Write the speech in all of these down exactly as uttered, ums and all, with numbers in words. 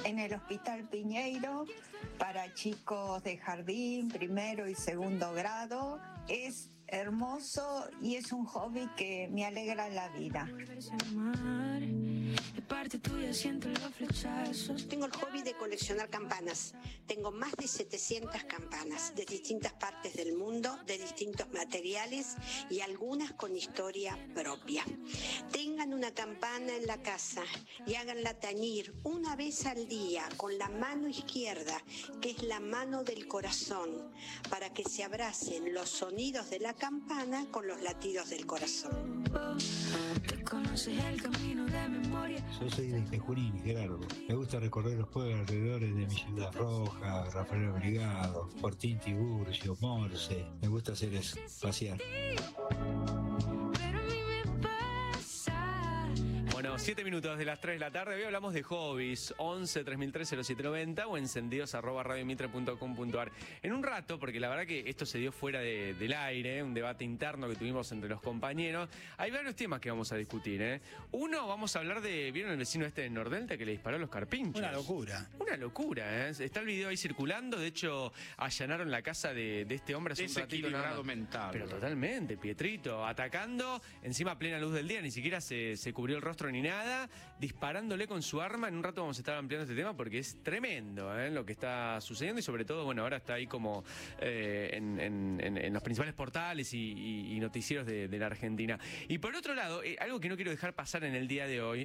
en el Hospital Piñeiro para chicos de jardín, primero y segundo grado. Es hermoso y es un hobby que me alegra la vida. Tengo el hobby de coleccionar campanas. Tengo más de setecientas campanas de distintas partes del mundo, de distintos materiales y algunas con historia propia. Tengan una campana en la casa y háganla tañir una vez al día con la mano izquierda, que es la mano del corazón, para que se abracen los sonidos de la campana con los latidos del corazón. Yo soy de Junín, Gerardo. Me gusta recorrer los pueblos alrededores de mi ciudad. Roja, Rafael Obligado, Fortín Tiburcio, Morse. Me gusta hacer eso, pasear. Bueno, siete minutos de las tres de la tarde. Hoy hablamos de hobbies. once, tres mil tres, cero siete noventa o encendidos arroba radiomitre punto com punto ar. En un rato, porque la verdad que esto se dio fuera de, del aire, un debate interno que tuvimos entre los compañeros. Hay varios temas que vamos a discutir, ¿eh? Uno, vamos a hablar de... ¿Vieron el vecino este de Nordelta que le disparó a los carpinchos? Una locura. Una locura, ¿eh? Está el video ahí circulando. De hecho, allanaron la casa de, de este hombre hace un ratito. Desequilibrado mental. Pero totalmente, Pietrito, atacando, encima a plena luz del día, ni siquiera se, se cubrió el rostro ni nada, disparándole con su arma. En un rato vamos a estar ampliando este tema porque es tremendo, ¿eh? Lo que está sucediendo y sobre todo, bueno, ahora está ahí como eh, en, en, en, en los principales portales y, y, y noticieros de, de la Argentina. Y por otro lado, eh, algo que no quiero dejar pasar en el día de hoy,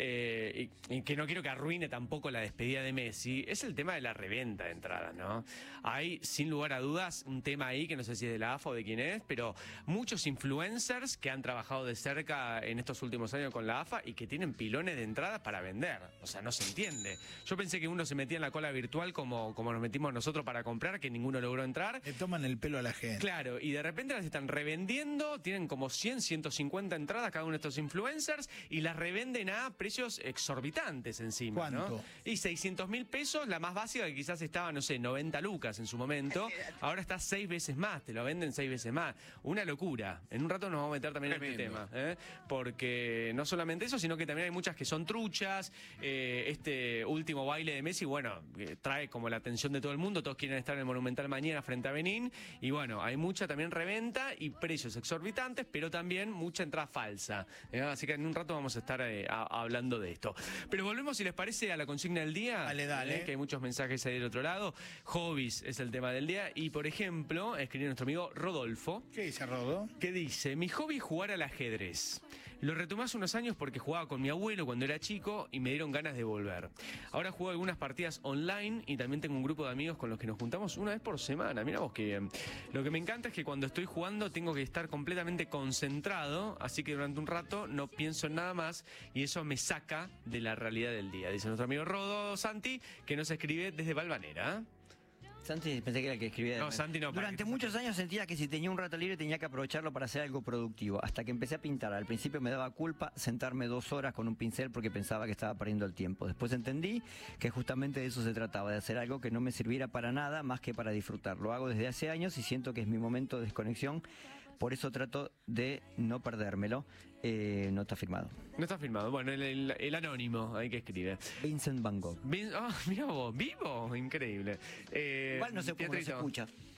eh, y, y que no quiero que arruine tampoco la despedida de Messi, es el tema de la reventa de entradas, ¿no? Hay, sin lugar a dudas, un tema ahí que no sé si es de la A F A o de quién es, pero muchos influencers que han trabajado de cerca en estos últimos años con la A F A y que tienen pilones de entradas para vender. O sea, no se entiende. Yo pensé que uno se metía en la cola virtual como, como nos metimos nosotros para comprar, que ninguno logró entrar. Le toman el pelo a la gente. Claro, y de repente las están revendiendo, tienen como cien, ciento cincuenta entradas cada uno de estos influencers y las revenden a precios exorbitantes encima. ¿Cuánto? ¿No? Y seiscientos mil pesos, la más básica que quizás estaba, no sé, noventa lucas en su momento. Ahora está seis veces más, te lo venden seis veces más. Una locura. En un rato nos vamos a meter también Tremendo. en este tema, ¿eh? Porque no solamente eso, sino que también hay muchas que son truchas. Eh, este último baile de Messi, bueno, eh, trae como la atención de todo el mundo. Todos quieren estar en el Monumental mañana frente a Benín. Y bueno, hay mucha también reventa y precios exorbitantes, pero también mucha entrada falsa. ¿eh? Así que en un rato vamos a estar eh, a, hablando de esto. Pero volvemos, si les parece, a la consigna del día. Dale, dale. Eh, que hay muchos mensajes ahí del otro lado. Hobbies es el tema del día. Y, por ejemplo, escribió nuestro amigo Rodolfo. ¿Qué dice Rodo? Que dice: mi hobby es jugar al ajedrez. Lo retomé hace unos años porque jugaba con mi abuelo cuando era chico y me dieron ganas de volver. Ahora juego algunas partidas online y también tengo un grupo de amigos con los que nos juntamos una vez por semana. Mirá vos qué bien. Lo que me encanta es que cuando estoy jugando tengo que estar completamente concentrado, así que durante un rato no pienso en nada más y eso me saca de la realidad del día. Dice nuestro amigo Rodo Santi, que nos escribe desde Valvanera. Santi, pensé que era el que escribía. No, Santi no. Durante muchos años sentía que si tenía un rato libre tenía que aprovecharlo para hacer algo productivo. Hasta que empecé a pintar. Al principio me daba culpa sentarme dos horas con un pincel porque pensaba que estaba perdiendo el tiempo. Después entendí que justamente de eso se trataba, de hacer algo que no me sirviera para nada más que para disfrutar. Lo hago desde hace años y siento que es mi momento de desconexión. Por eso trato de no perdérmelo. Eh, no está firmado. No está firmado. Bueno, el, el, el anónimo ahí que escribe. Vincent Van Gogh. Vin oh, mirá vos, vivo. Increíble. Eh, Igual no sé cómo no se escucha.